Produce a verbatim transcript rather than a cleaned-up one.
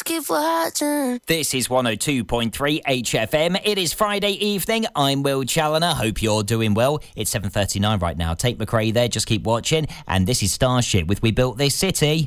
keep watching. This is one oh two point three H F M. It is Friday evening. I'm Will Challoner. Hope you're doing well. It's seven thirty-nine right now. Tate McRae there. Just keep watching. And this is Starship with We Built This City.